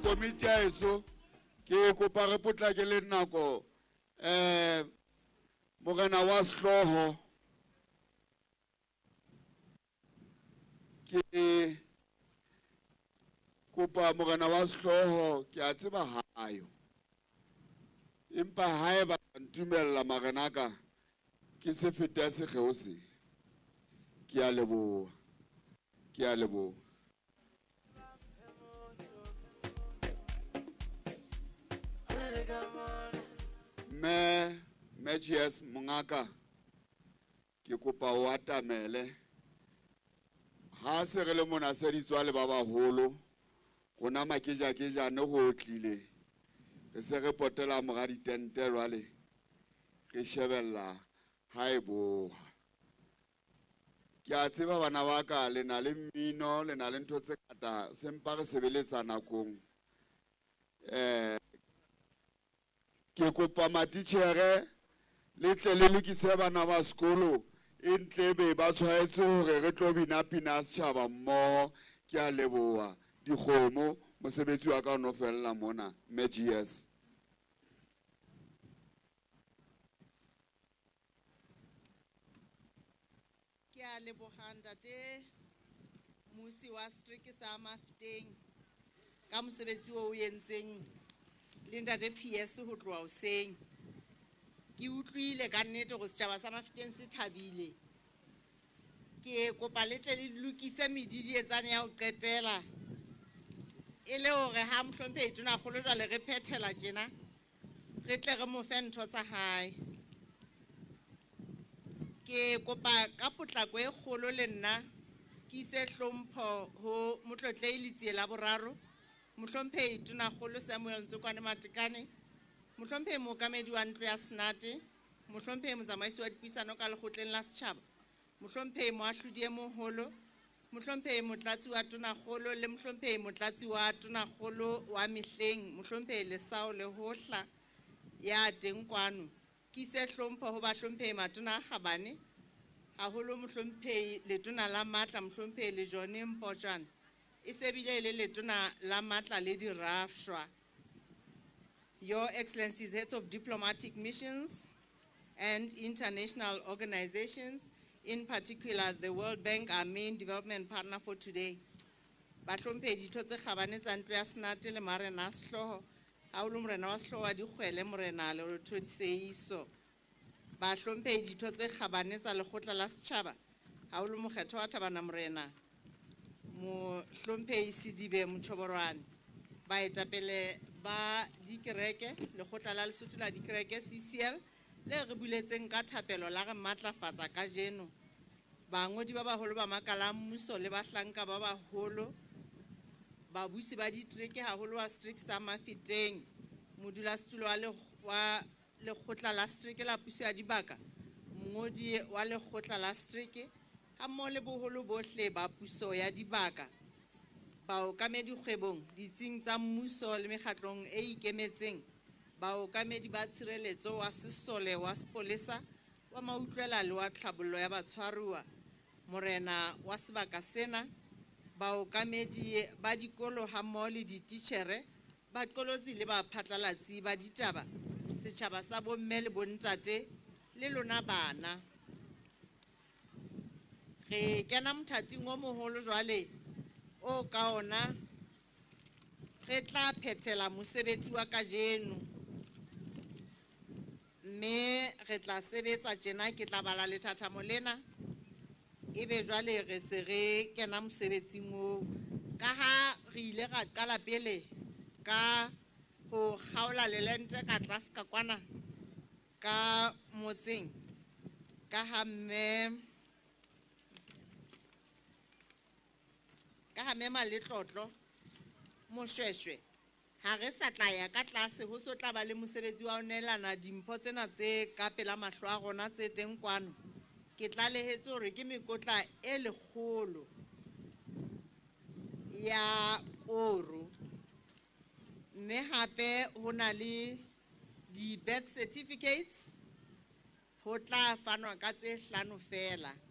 komiti ya eso ke kopa re potlake le nako morena wa Sehloho ke kopa morena wa Sehloho ke a tseba hayo empa hae ba ntumella marena ka ke se feta se kheo se ke a leboha me GS mongaka ke kopa o atamele ha se re le mona se ditswa le ba baholo rona makeja ne go tlile re se re potela moga ditente rwale re shebella haebo ke a tseba bana ba ka le na le mmino le na le ntho tse kata sempa re sebeletsa nakong ke kopa matitjhere le tle le lokise bana ba sekolo e ntle be ba tshwaetse hore re tlo bina pina setjhaba mmoho ke a leboha dikgomo mosebetsi wa ka no fella mona MGS ke a leboha ntate musi wa Streek sa Mafikeng ka mosebetsi o yentseng le ntate PS ho tloa hoseng ke utlwile ka nnete go setjhaba sa Mafikeng se thabile ke kopa le tle le lokise medidi etsane ya ho qetela e le hore ha Mohlomphehi tona kgolo jwale re phethela tjena re tle re mo fe ntho tsa hae ke kopa ka potlako e kgolo le nna ke ise hlompho ho motlotlei Letsie la boraro Mohlomphehi tona kgolo Samuel Ntsokwane Matekane Mohlomphehi mookamedi wa ntlo ya Senate Mohlomphehi motsamaisi wa dipuisano ka lekgotleng la setjhaba Mohlomphehi moahlodi e moholo Mohlomphehi motlatsi wa tonakgolo le Mohlomphehi motlatsi wa tonakgolo wa mehleng Mohlomphehi Lesao le hohla ya teng kwano ke ise hlompho ho bahlomphehi matona a kgabane haholo Mohlomphehi letona la matla Mohlomphehi le Jone Mpotjane e se bile le letona la matla le dirafshwa Your Excellencies, heads of diplomatic missions and international organizations, in particular the World Bank, our main development partner for today. Bahlomphehi ditho tse kgabane tsa ntlo ya Senate le marena a Sehloho haholo morena wa Sehloho wa dikgwele morena le Thodisehiso bahlomphehi ditho tse kgabane tsa lekgotla la setjhaba haholo mokgetho wa Thabana morena Mohlomphehi Sidibe Motjhoborwane baetapele ba dikereke lekgotla la Lesotho la dikereke CCL le re buletseng ka thapelo la re matlafatsa ka jeno bangodi ba baholo ba makala a mmuso le bahlanka ba baholo babusi ba ditreke haholo wa Streek sa Mafeteng modulasetulo wa lekgotla la Streek la puso ya dibaka mongodi wa lekgotla la Streek ha mmoho le boholo bohle ba puso ya dibaka baokamedi kgwebong ditsing tsa mmuso le mekgatlong e ikemetseng baokamedi ba tshireletso wa sesole wa sepolesa wa mautlwela le wa tlhabollo ya batshwaruwa morena wa sebaka sena baokamedi ba dikolo ha mmoho le dititjhere baqolotsi le baphatlalatsi ba ditaba setjhaba sa bomme le bontate le lona bana re kena mothating o moholo jwale o ka ona re tla phethela mosebetsi wa kajeno mme re tla sebetsa tjena ke tla bala lethathamo lena ebe jwale re se re kena mosebetsing o ka ha re ile ra qala pele ka ho khaola lelente ka tlase ka kwana ka motseng ka ha mme Maletlotlo Moshweshwe ha re sa tla ya ka tlase ho so tla ba le mosebetsi wa ho nelana dimpho tsena tse ka pela mahlo a rona tse teng kwano ke tla lehetse hore ke mekotla e lekgolo ya koro mme hape ho na le di birth certificates ho tla fanwa ka tse 5 fela